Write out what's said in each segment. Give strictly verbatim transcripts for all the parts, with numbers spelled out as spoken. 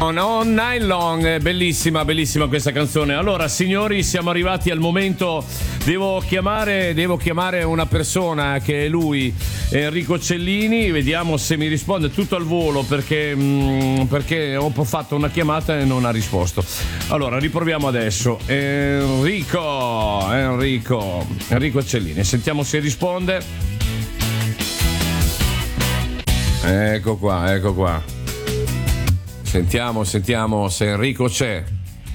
No, Night Long, bellissima, bellissima questa canzone. Allora, signori, siamo arrivati al momento. Devo chiamare, devo chiamare una persona che è lui, Enrico Cellini. Vediamo se mi risponde tutto al volo perché, mh, perché ho fatto una chiamata e non ha risposto. Allora, riproviamo adesso. Enrico, Enrico, Enrico Cellini. Sentiamo se risponde. Ecco qua, ecco qua. Sentiamo, sentiamo se Enrico c'è.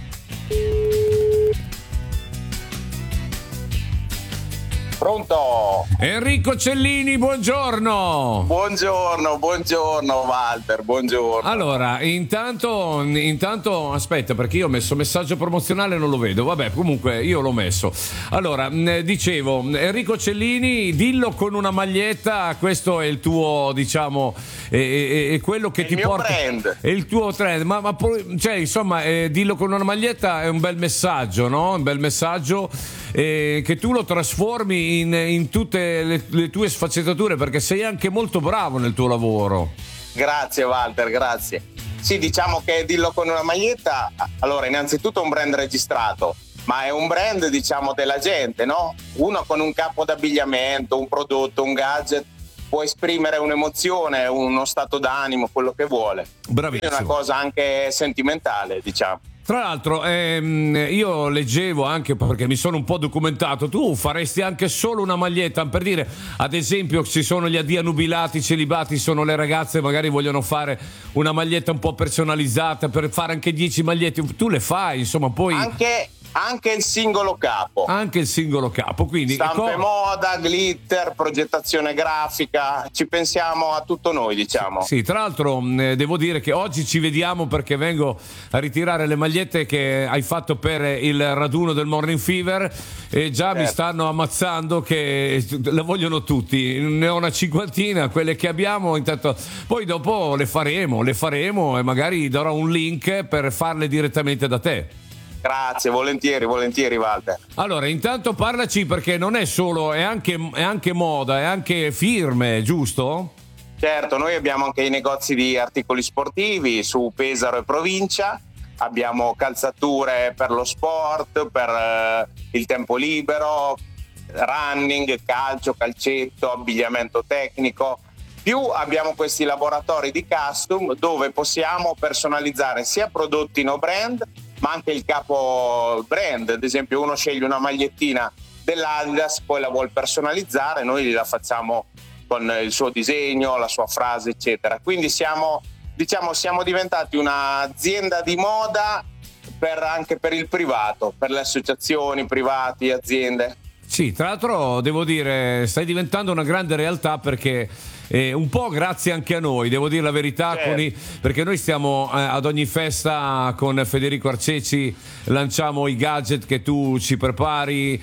Pronto? Enrico Cellini, buongiorno. Buongiorno, buongiorno Walter, buongiorno. Allora, intanto, intanto aspetta, perché io ho messo messaggio promozionale e non lo vedo. Vabbè, comunque io l'ho messo. Allora, dicevo, Enrico Cellini, dillo con una maglietta, questo è il tuo, diciamo, è, è, è quello che è ti il mio porta. Brand. È il tuo trend, ma, ma cioè, insomma, eh, dillo con una maglietta è un bel messaggio, no? Un bel messaggio eh, che tu lo trasformi in, in tutte le, le tue sfaccettature, perché sei anche molto bravo nel tuo lavoro. Grazie Walter, grazie. Sì, diciamo che dillo con una maglietta, allora innanzitutto è un brand registrato, ma è un brand, diciamo, della gente, no? Uno con un capo d'abbigliamento, un prodotto, un gadget può esprimere un'emozione, uno stato d'animo, quello che vuole. Bravissimo. È una cosa anche sentimentale, diciamo. Tra l'altro ehm, io leggevo anche, perché mi sono un po' documentato, tu faresti anche solo una maglietta, per dire, ad esempio ci sono gli addii nubilati, celibati, sono le ragazze, magari vogliono fare una maglietta un po' personalizzata per fare anche dieci magliette, tu le fai, insomma, poi Anche... Anche il singolo capo. Anche il singolo capo, quindi stampe co- moda, glitter, progettazione grafica, ci pensiamo a tutto noi, diciamo. Sì, tra l'altro eh, devo dire che oggi ci vediamo perché vengo a ritirare le magliette che hai fatto per il raduno del Morning Fever e già certo. Mi stanno ammazzando che le vogliono tutti, ne ho una cinquantina, quelle che abbiamo, intanto poi dopo le faremo, le faremo e magari darò un link per farle direttamente da te. Grazie, volentieri, volentieri Walter. Allora, intanto parlaci, perché non è solo, è anche, è anche moda, è anche firme, giusto? Certo, noi abbiamo anche i negozi di articoli sportivi su Pesaro e provincia, abbiamo calzature per lo sport, per eh, il tempo libero, running, calcio, calcetto, abbigliamento tecnico. Più abbiamo questi laboratori di custom dove possiamo personalizzare sia prodotti no brand, ma anche il capo brand. Ad esempio, uno sceglie una magliettina dell'Adidas, poi la vuol personalizzare, noi la facciamo con il suo disegno, la sua frase, eccetera. Quindi siamo, diciamo, siamo diventati un'azienda di moda per, anche per il privato, per le associazioni, privati, aziende. Sì, tra l'altro devo dire, stai diventando una grande realtà, perché eh, un po' grazie anche a noi, devo dire la verità, certo. con i, perché noi stiamo eh, ad ogni festa con Federico Arceci, lanciamo i gadget che tu ci prepari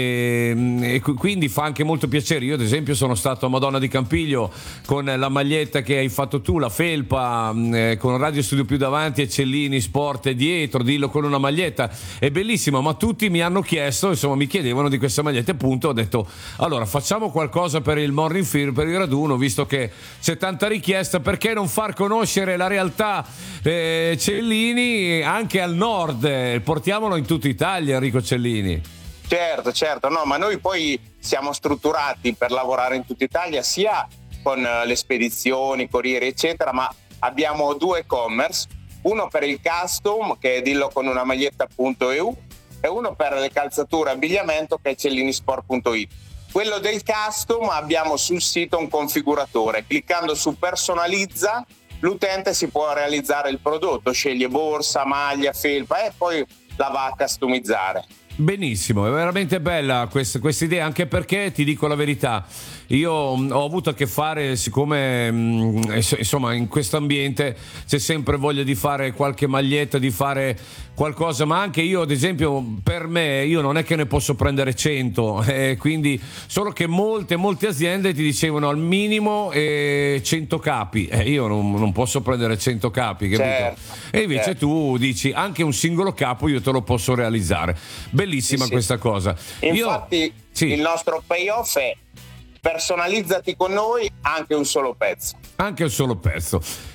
e, e quindi fa anche molto piacere. Io ad esempio sono stato a Madonna di Campiglio con la maglietta che hai fatto tu, la felpa, eh, con Radio Studio più davanti e Cellini Sport dietro, dillo con una maglietta, è bellissima, ma tutti mi hanno chiesto, insomma mi chiedevano di questa maglietta, appunto ho detto allora facciamo qualcosa per il Morning Fever, per il raduno, visto che c'è tanta richiesta, perché non far conoscere la realtà eh, Cellini anche al nord, eh, portiamolo in tutta Italia, Enrico Cellini. Certo, certo, no, ma noi poi siamo strutturati per lavorare in tutta Italia, sia con le spedizioni, corrieri, eccetera, ma abbiamo due e-commerce, uno per il custom, che è dillo con una maglietta.eu, e uno per le calzature e abbigliamento, che è cellinisport punto it. Quello del custom abbiamo sul sito un configuratore, cliccando su personalizza l'utente si può realizzare il prodotto, sceglie borsa, maglia, felpa e poi la va a customizzare. Benissimo, è veramente bella questa idea, anche perché ti dico la verità, io ho avuto a che fare, siccome insomma in questo ambiente c'è sempre voglia di fare qualche maglietta, di fare qualcosa, ma anche io ad esempio per me io non è che ne posso prendere cento, eh, quindi solo che molte molte aziende ti dicevano al minimo eh, cento capi, eh, io non, non posso prendere cento capi, capito? Certo, e invece certo. Tu dici anche un singolo capo io te lo posso realizzare, bellissima sì, sì. Questa cosa. Infatti io, sì. Il nostro payoff è personalizzati con noi anche un solo pezzo. Anche un solo pezzo.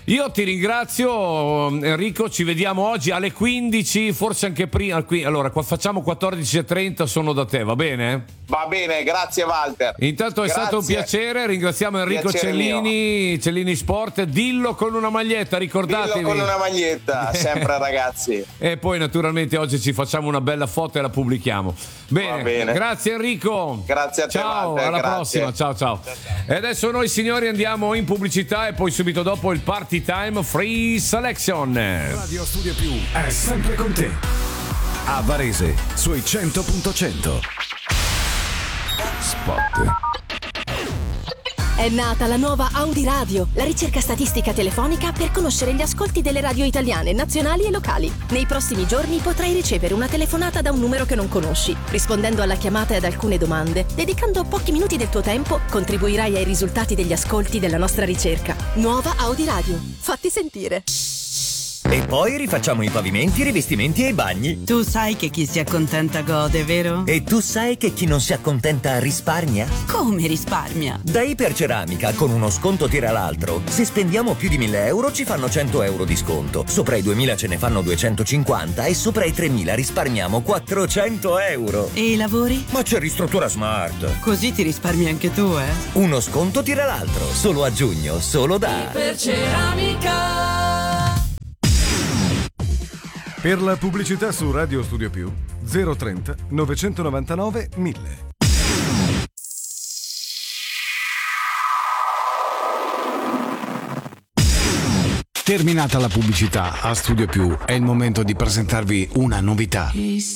Io ti ringrazio Enrico, ci vediamo oggi alle quindici, forse anche prima. Allora, qua facciamo quattordici e trenta, sono da te, va bene? Va bene, grazie Walter. Intanto è Grazie. stato un piacere, ringraziamo Enrico Piacere Cellini, mio. Cellini Sport, dillo con una maglietta, ricordatevi. Dillo con una maglietta, sempre ragazzi. E poi naturalmente oggi ci facciamo una bella foto e la pubblichiamo. Bene, Va bene. Grazie Enrico. Grazie a te, ciao, Walter, alla grazie. prossima, ciao, ciao ciao. E adesso noi signori andiamo in pubblicità e poi subito dopo il Party Time Free Selection. Radio Studio Più è sempre con te. A Varese, sui cento punto cento. Spot. È nata la nuova Audi Radio, la ricerca statistica telefonica per conoscere gli ascolti delle radio italiane, nazionali e locali. Nei prossimi giorni potrai ricevere una telefonata da un numero che non conosci. Rispondendo alla chiamata e ad alcune domande, dedicando pochi minuti del tuo tempo, contribuirai ai risultati degli ascolti della nostra ricerca. Nuova Audi Radio. Fatti sentire. E poi rifacciamo i pavimenti, i rivestimenti e i bagni. Tu sai che chi si accontenta gode, vero? E tu sai che chi non si accontenta risparmia? Come risparmia? Da Iperceramica, con uno sconto tira l'altro. Se spendiamo più di mille euro ci fanno cento euro di sconto. Sopra i duemila ce ne fanno duecentocinquanta e sopra i tremila risparmiamo quattrocento euro. E i lavori? Ma c'è Ristruttura Smart. Così ti risparmi anche tu, eh? Uno sconto tira l'altro. Solo a giugno, solo da Iperceramica. Per la pubblicità su Radio Studio Più zero trenta novecentonovantanove mille. Terminata la pubblicità a Studio Più, è il momento di presentarvi una novità.